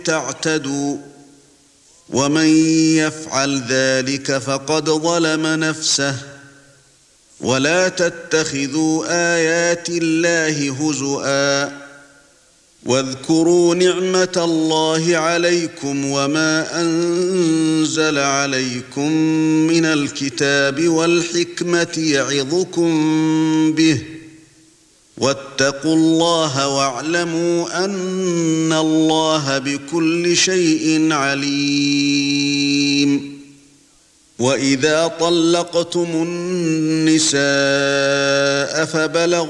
تعتدوا ومن يفعل ذلك فقد ظلم نفسه ولا تتخذوا آيات الله هزؤا واذكروا نعمة الله عليكم وما أنزل عليكم من الكتاب والحكمة يعظكم به واتقوا الله واعلموا أن الله بكل شيء عليم وإذا طلقتم النساء فبلغن